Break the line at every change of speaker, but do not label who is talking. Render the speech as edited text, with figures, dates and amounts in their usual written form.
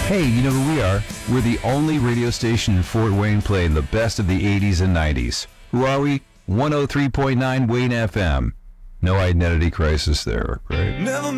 Hey, you know who we are? We're the only radio station in Fort Wayne playing the best of the 80s and 90s. Who are we? 103.9 Wayne FM. No identity crisis there, right?
Never